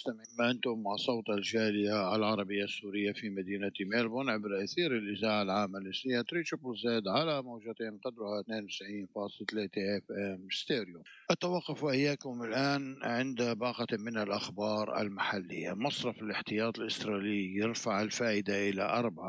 المستمعين، ما أنتم مع صوت الجالية العربية السورية في مدينة ميلبورن عبر أثير الإذاعة العامة الإسلامية تريبل زد على موجتين قدرها 92.3 اف ام ستيريو. أتوقف وإياكم الآن عند باقة من الأخبار المحلية. مصرف الاحتياط الإسرائيلي يرفع الفائدة إلى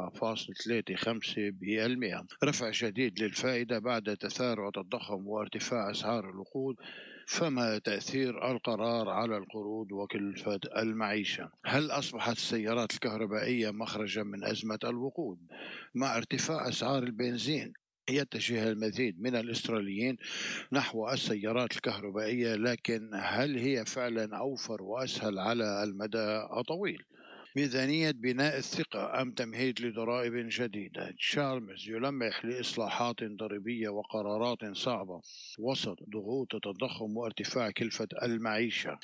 4.35%، رفع شديد للفائدة بعد تسارع التضخم وارتفاع أسعار الوقود. فما تأثير القرار على القروض وكلفة المعيشة؟ هل أصبحت السيارات الكهربائية مخرجا من أزمة الوقود؟ مع ارتفاع أسعار البنزين يتجه المزيد من الإسرائيليين نحو السيارات الكهربائية، لكن هل هي فعلا أوفر وأسهل على المدى الطويل؟ ميزانية بناء الثقة أم تمهيد لضرائب جديدة؟ تشارلز يلمح لإصلاحات ضريبية وقرارات صعبة وسط ضغوط التضخم وارتفاع كلفة المعيشة.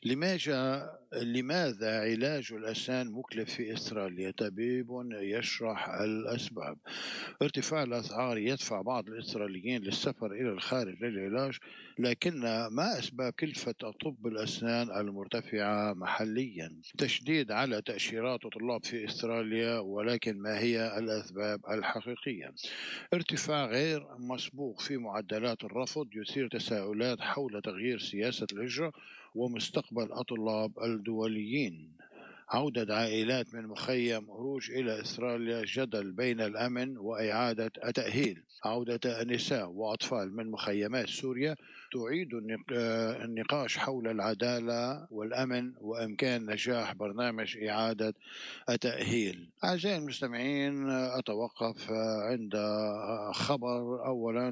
لماذا علاج الأسنان مكلف في إستراليا؟ طبيب يشرح الأسباب. ارتفاع الأسعار يدفع بعض الإسرائيليين للسفر إلى الخارج للعلاج، لكن ما أسباب كلفة طب الأسنان المرتفعة محليا؟ تشديد على تأشيرات الطلاب في أستراليا، ولكن ما هي الأسباب الحقيقية؟ ارتفاع غير مسبوق في معدلات الرفض يثير تساؤلات حول تغيير سياسة الهجرة ومستقبل الطلاب الدوليين. عودة عائلات من مخيم هروج إلى إستراليا، جدل بين الأمن وإعادة التأهيل. عودة النساء وأطفال من مخيمات سوريا تعيد النقاش حول العدالة والأمن وإمكان نجاح برنامج إعادة التأهيل. أعزائي المستمعين، أتوقف عند خبر أولا.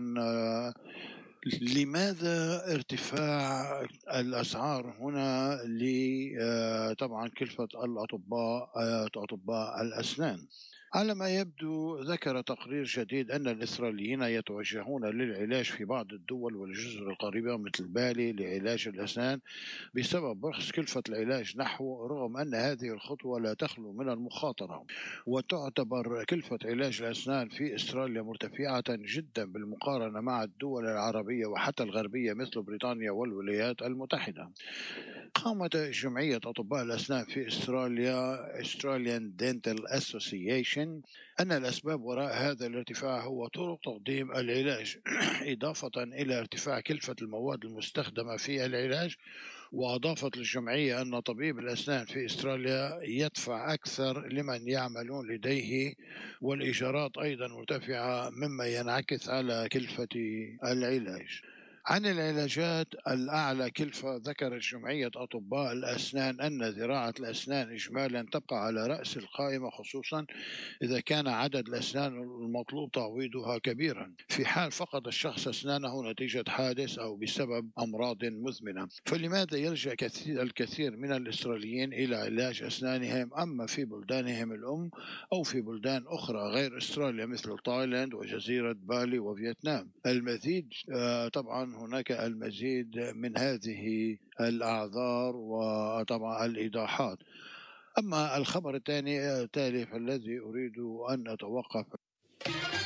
لماذا ارتفاع الأسعار هنا؟ طبعا كلفة أطباء الأسنان. على ما يبدو ذكر تقرير جديد أن الإسرائيليين يتوجهون للعلاج في بعض الدول والجزر القريبة مثل بالي لعلاج الأسنان بسبب رخص كلفة العلاج نحو، رغم أن هذه الخطوة لا تخلو من المخاطرة. وتعتبر كلفة علاج الأسنان في أستراليا مرتفعة جدا بالمقارنة مع الدول العربية وحتى الغربية مثل بريطانيا والولايات المتحدة. قامت جمعية أطباء الأسنان في أستراليا Australian Dental Association أن الأسباب وراء هذا الارتفاع هو طرق تقديم العلاج إضافة إلى ارتفاع كلفة المواد المستخدمة في العلاج. وأضافت الجمعية أن طبيب الأسنان في أستراليا يدفع أكثر لمن يعملون لديه، والإيجارات أيضا مرتفعة مما ينعكس على كلفة العلاج. عن العلاجات الأعلى كلفة، ذكرت جمعية أطباء الأسنان أن زراعة الأسنان إجمالا تبقى على رأس القائمة، خصوصا إذا كان عدد الأسنان المطلوب تعويضها كبيرا في حال فقد الشخص أسنانه نتيجة حادث أو بسبب أمراض مزمنة. فلماذا يلجأ الكثير من الإسرائيليين إلى علاج أسنانهم أما في بلدانهم الأم أو في بلدان أخرى غير أستراليا مثل تايلاند وجزيرة بالي وفيتنام؟ المزيد طبعا هناك المزيد من هذه الأعذار وطبعا الإيضاحات. أما الخبر الثاني فالذي أريد أن أتوقف